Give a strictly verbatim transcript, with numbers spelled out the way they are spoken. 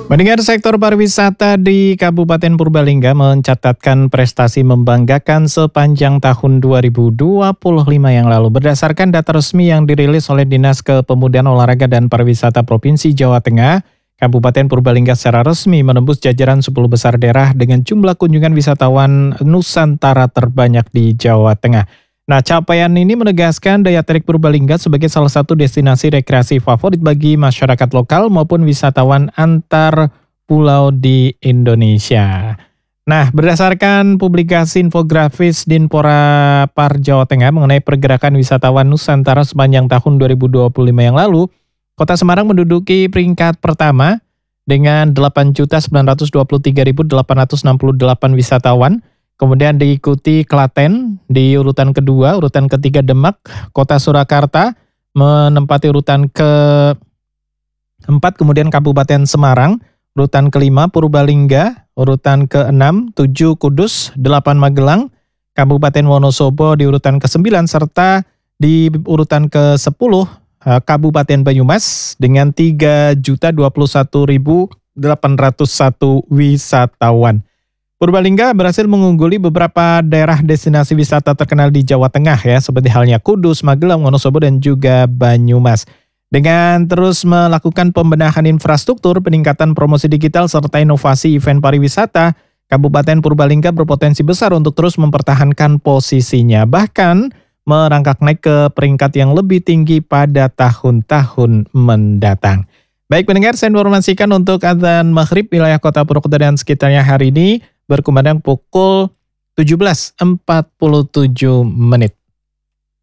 Mendengar sektor pariwisata di Kabupaten Purbalingga mencatatkan prestasi membanggakan sepanjang tahun dua ribu dua puluh lima yang lalu. Berdasarkan data resmi yang dirilis oleh Dinas Kepemudaan Olahraga dan Pariwisata Provinsi Jawa Tengah, Kabupaten Purbalingga secara resmi menembus jajaran sepuluh besar daerah dengan jumlah kunjungan wisatawan Nusantara terbanyak di Jawa Tengah. Nah, capaian ini menegaskan daya tarik Purbalingga sebagai salah satu destinasi rekreasi favorit bagi masyarakat lokal maupun wisatawan antar pulau di Indonesia. Nah, berdasarkan publikasi infografis Dinpora Par Jawa Tengah mengenai pergerakan wisatawan Nusantara sepanjang tahun dua ribu dua puluh lima yang lalu, Kota Semarang menduduki peringkat pertama dengan delapan juta sembilan ratus dua puluh tiga ribu delapan ratus enam puluh delapan wisatawan. Kemudian diikuti Klaten di urutan kedua, urutan ketiga Demak, Kota Surakarta menempati urutan keempat, kemudian Kabupaten Semarang, urutan kelima Purbalingga, urutan keenam, tujuh Kudus, delapan Magelang, Kabupaten Wonosobo di urutan kesembilan, serta di urutan kesepuluh Kabupaten Banyumas dengan tiga juta dua puluh satu ribu delapan ratus satu wisatawan. Purbalingga berhasil mengungguli beberapa daerah destinasi wisata terkenal di Jawa Tengah ya, seperti halnya Kudus, Magelang, Wonosobo, dan juga Banyumas. Dengan terus melakukan pembenahan infrastruktur, peningkatan promosi digital, serta inovasi event pariwisata, Kabupaten Purbalingga berpotensi besar untuk terus mempertahankan posisinya, bahkan merangkak naik ke peringkat yang lebih tinggi pada tahun-tahun mendatang. Baik pendengar, saya informasikan untuk adzan maghrib wilayah Kota Purwokerto dan sekitarnya hari ini berkumandang pukul tujuh belas empat puluh tujuh menit.